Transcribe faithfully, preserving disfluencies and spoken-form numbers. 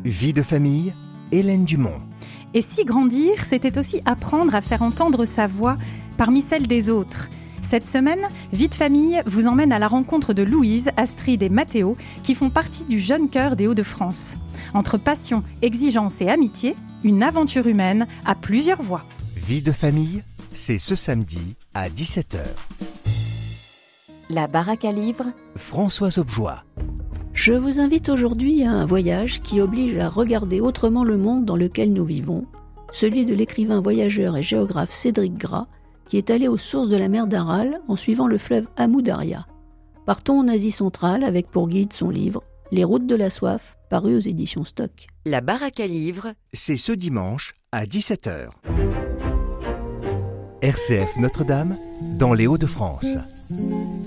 Vie de famille, Hélène Dumont. Et si grandir, c'était aussi apprendre à faire entendre sa voix parmi celles des autres. Cette semaine, Vie de famille vous emmène à la rencontre de Louise, Astrid et Mathéo, qui font partie du jeune cœur des Hauts-de-France. Entre passion, exigence et amitié, une aventure humaine à plusieurs voix. Vie de famille, c'est ce samedi à dix-sept heures. La baraque à livres, Françoise Objoie. Je vous invite aujourd'hui à un voyage qui oblige à regarder autrement le monde dans lequel nous vivons, celui de l'écrivain voyageur et géographe Cédric Gras, qui est allé aux sources de la mer d'Aral en suivant le fleuve Amou Daria. Partons en Asie centrale avec pour guide son livre « Les routes de la soif » paru aux éditions Stock. la baraque à livres, C'est ce dimanche à dix-sept heures. R C F Notre-Dame, dans les Hauts-de-France.